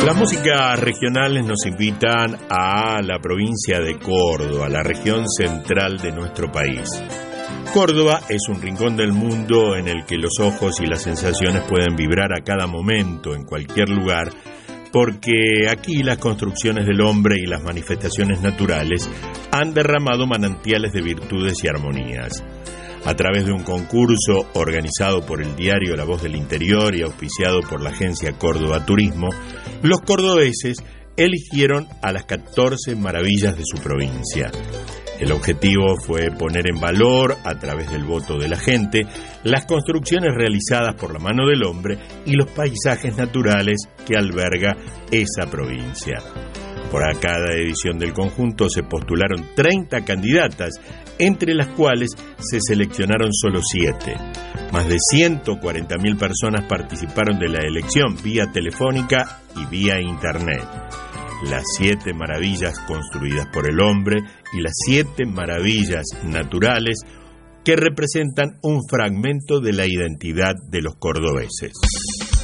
Las músicas regionales nos invitan a la provincia de Córdoba, la región central de nuestro país. Córdoba es un rincón del mundo en el que los ojos y las sensaciones pueden vibrar a cada momento, en cualquier lugar, porque aquí las construcciones del hombre y las manifestaciones naturales han derramado manantiales de virtudes y armonías. A través de un concurso organizado por el diario La Voz del Interior y auspiciado por la agencia Córdoba Turismo, los cordobeses eligieron a las 14 maravillas de su provincia. El objetivo fue poner en valor, a través del voto de la gente, las construcciones realizadas por la mano del hombre y los paisajes naturales que alberga esa provincia. Por cada edición del conjunto se postularon 30 candidatas, entre las cuales se seleccionaron solo 7. Más de 140.000 personas participaron de la elección vía telefónica y vía internet. Las 7 maravillas construidas por el hombre y las 7 maravillas naturales que representan un fragmento de la identidad de los cordobeses.